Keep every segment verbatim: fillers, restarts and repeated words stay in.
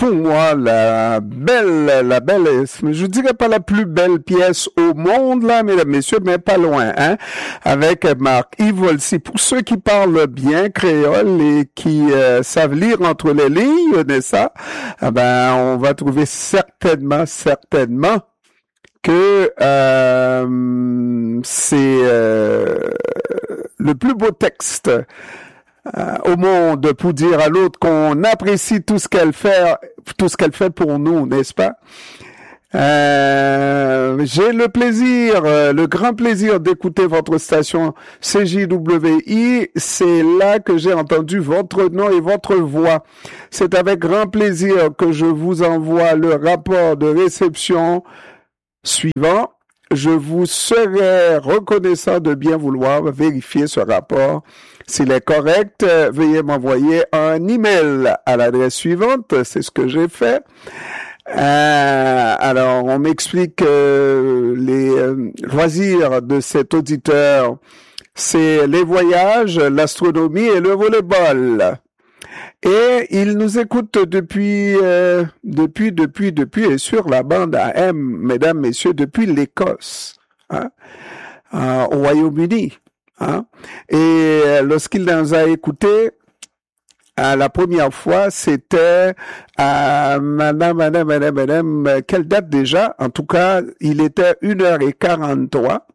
pour moi la belle, la belle, je dirais pas la plus belle pièce au monde là, mesdames, messieurs, mais pas loin, hein, avec Marc-Yves Volsi. Pour ceux qui parlent bien créole et qui euh, savent lire entre les lignes de ça, eh ben on va trouver certainement, certainement que euh, c'est euh, le plus beau texte euh, au monde pour dire à l'autre qu'on apprécie tout ce qu'elle fait, tout ce qu'elle fait pour nous, n'est-ce pas? Euh, j'ai le plaisir, euh, le grand plaisir d'écouter votre station C J W I. C'est là que j'ai entendu votre nom et votre voix. C'est avec grand plaisir que je vous envoie le rapport de réception suivant. Je vous serai reconnaissant de bien vouloir vérifier ce rapport. S'il est correct, veuillez m'envoyer un email à l'adresse suivante. C'est ce que j'ai fait. Euh, alors, on m'explique que les euh, loisirs de cet auditeur, c'est les voyages, l'astronomie et le volleyball. Et il nous écoute depuis, euh, depuis, depuis, depuis, et sur la bande A M, mesdames, messieurs, depuis l'Écosse, hein, euh, au Royaume-Uni. Hein. Et lorsqu'il nous a écoutés, à la première fois, c'était à madame, madame, madame, madame, quelle date déjà? En tout cas, il était une heure quarante-trois.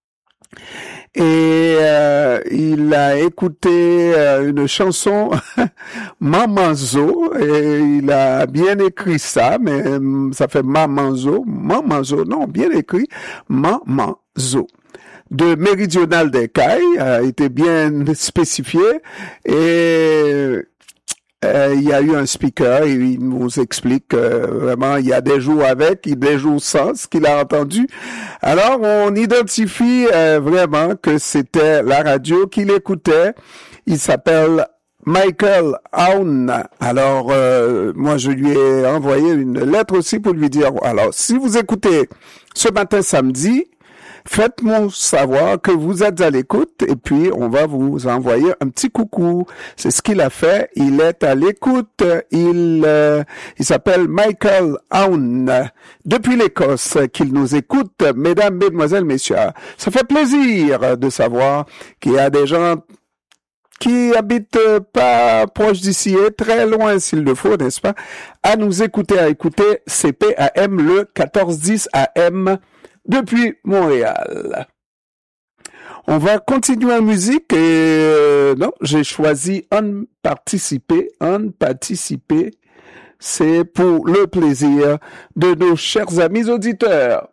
Et euh, il a écouté euh, une chanson Mamanzo, et il a bien écrit ça, mais euh, ça fait Mamanzo, Mamanzo, non, bien écrit Mamanzo. De Méridional des Cailles, a été bien spécifié, et Euh, il y a eu un speaker et il nous explique que euh, vraiment il y a des jours avec, et des jours sans, ce qu'il a entendu. Alors on identifie euh, vraiment que c'était la radio qu'il écoutait. Il s'appelle Michael Aoun. Alors euh, moi je lui ai envoyé une lettre aussi pour lui dire, alors si vous écoutez ce matin samedi, faites-moi savoir que vous êtes à l'écoute et puis on va vous envoyer un petit coucou. C'est ce qu'il a fait. Il est à l'écoute. Il, euh, il s'appelle Michael Aoun depuis l'Écosse qu'il nous écoute. Mesdames, mesdemoiselles, messieurs, ça fait plaisir de savoir qu'il y a des gens qui habitent pas proche d'ici et très loin s'il le faut, n'est-ce pas, à nous écouter, à écouter C P A M le quatorze dix A M depuis Montréal. On va continuer en musique et euh, non, j'ai choisi un participer, un participer. C'est pour le plaisir de nos chers amis auditeurs.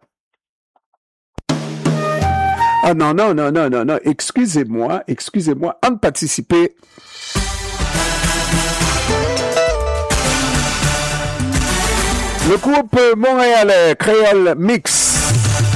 Ah non, non, non, non, non, non, excusez-moi, excusez-moi, un participer. Le groupe montréalais Créole Mix